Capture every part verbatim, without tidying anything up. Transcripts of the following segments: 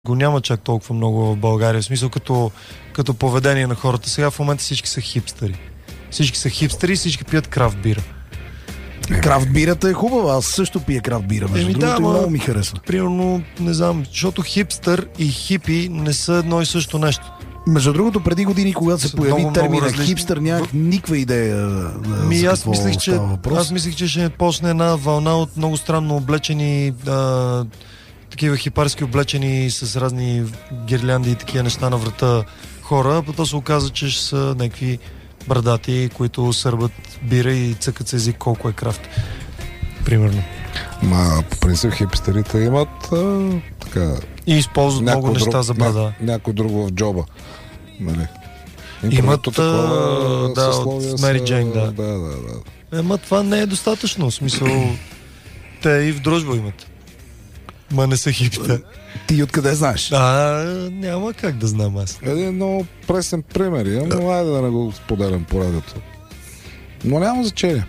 го няма чак толкова много в България, в смисъл като, като поведение на хората. Сега в момента всички са хипстери. Всички са хипстери и всички пият крафт бира. Крафт бирата е хубава, аз също пия крафт бира, между Еми, другото, да, много ми харесва. Примерно, не знам, защото хипстър и хипи не са едно и също нещо. Между другото, преди години, когато се Са появи много, термина много хипстър, нямах никаква идея Ми, за аз какво мислех, че, става въпрос. аз мислех, че ще почне една вълна от много странно облечени а, такива хипарски облечени с разни гирлянди и такива неща на врата хора, а то се оказа, че ще са някакви брадати, които сърбат бира и цъкат с език колко е крафт. Примерно. Ма, по принцип, хипстерите имат а, така... И използват много друг, неща за брада. Ня, някой друго в джоба. Нали? Имат, такова да, от Мери Джейн, да. Да, да, да. Ема това не е достатъчно. В смисъл, те и в дружба имат. Ма не са хипстер. Ти откъде знаеш? А, няма как да знам аз. Един много пресен пример имам, но айде да не го споделям по радиото. Но няма значение.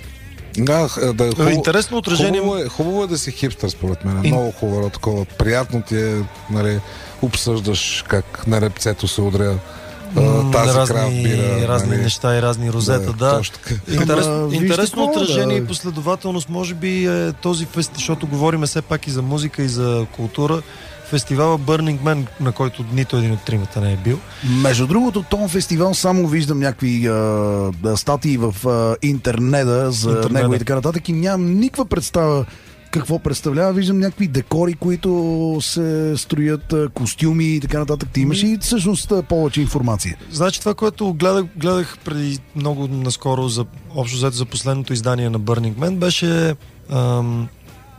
Да, да е хубаво, интересно отражение. Хубаво е, хубаво е да си хипстър, според мен. И... Много хубаво, такова. Приятно ти е, нали, обсъждаш как на репцето се удря uh, тази разни, крафт бира. Разни нали, неща и разни розета, да. да. Интерес, Ама, интересно какво, отражение да. и последователност може би е този фестивал, защото говорим все пак и за музика и за култура. Фестивала Burning Man, на който нито един от тримата не е бил. Между другото, този фестивал само виждам някакви а, статии в а, интернета за Интернета. него и така нататък и нямам никаква представа какво представлява. Виждам някакви декори, които се строят, костюми и така нататък. Ти имаш и всъщност повече информация. Значи това, което гледах, гледах преди много наскоро за общо взето за последното издание на Burning Man, беше ам,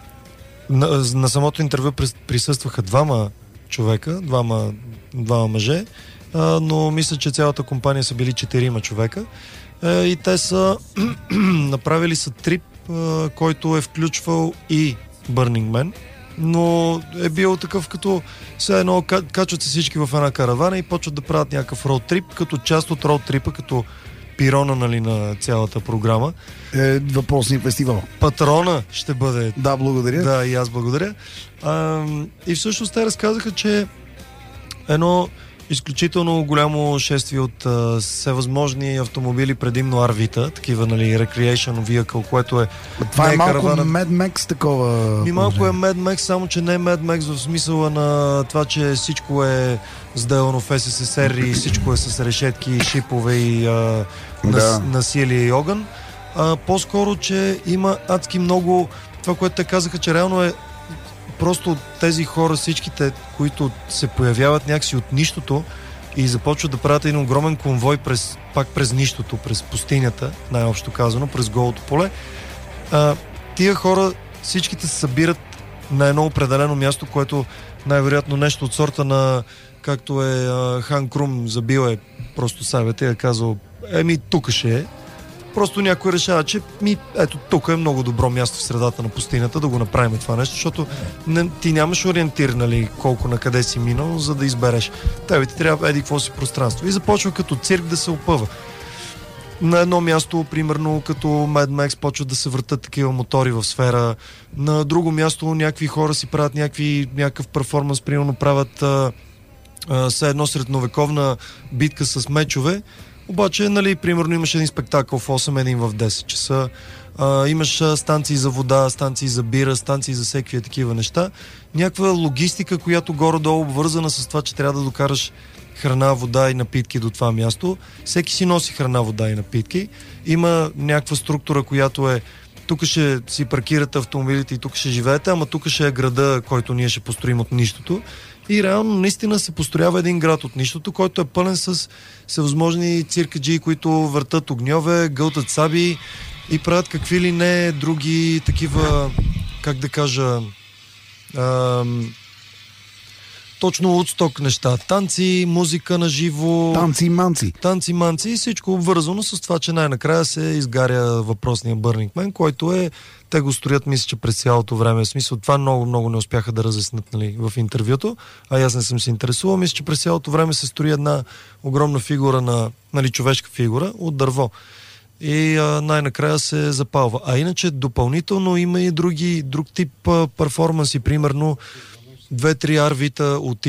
на, на самото интервю присъстваха двама човека, двама, двама мъже, а, но мисля, че цялата компания са били четирима човека а, и те са направили са трип, а, който е включвал и Burning Man, но е бил такъв като все едно качват се всички в една каравана и почват да правят някакъв роуд трип, като част от роуд трипа, като пирона, нали, на цялата програма. Е, въпросния фестивал. Патрона ще бъде. Да, благодаря. Да, и аз благодаря. А, и всъщност те разказаха, че едно изключително голямо шествие от а, всевъзможни автомобили, предимно ар ви-та, такива, нали, recreation vehicle, което е... Това е, е малко каравана... Mad Max такова. Ми малко е Mad Max, само че не е Mad Max в смисъла на това, че всичко е сделано в ес ес ес ар и всичко е с решетки, шипове и а, Да. нас, насилие и огън. А, по-скоро, че има адски много... Това, което те казаха, че реално е просто тези хора, всичките, които се появяват някакси от нищото и започват да правят един огромен конвой през, пак през нищото, през пустинята, най-общо казано, през голото поле. А, тия хора, всичките се събират на едно определено място, което най-вероятно нещо от сорта на, както е а, Хан Крум забил е просто съвет и е казал, еми тук ще е. Просто някой решава, че ми, ето тук е много добро място в средата на пустинята да го направим това нещо, защото не, ти нямаш ориентир, нали, колко на къде си минал, за да избереш. Тебе ти трябва еди какво си пространство. И започва като цирк да се опъва. На едно място, примерно, като Mad Max, почват да се въртат такива мотори в сфера. На друго място някакви хора си правят някакви, някакъв перформанс, примерно правят а, а, все едно средновековна битка с мечове. Обаче, нали, примерно имаш един спектакъл в осем, един в десет часа. А, имаш а, станции за вода, станции за бира, станции за всеки такива неща. Някаква логистика, която горе-долу обвързана с това, че трябва да докараш храна, вода и напитки до това място. Всеки си носи храна, вода и напитки. Има някаква структура, която е тук ще си паркирате автомобилите и тук ще живеете, ама тук ще е града, който ние ще построим от нищото. И реално наистина се построява един град от нищото, който е пълен с всевъзможни циркаджии, които въртат огньове, гълтат саби и правят какви ли не други такива, как да кажа, ам, точно Woodstock неща. Танци, музика на живо. Танци, манци. Танци, манци и всичко обвързано с това, че най-накрая се изгаря въпросния Burning Man, който е, те го строят, мисля, че през цялото време. В смисъл, това много, много не успяха да разяснат, нали, в интервюто, а аз не съм се интересувал. Мисля, че през цялото време се строи една огромна фигура на, нали, човешка фигура от дърво. И а, най-накрая се запалва. А иначе допълнително има и други, друг тип а, перформанси, примерно две-три арвита от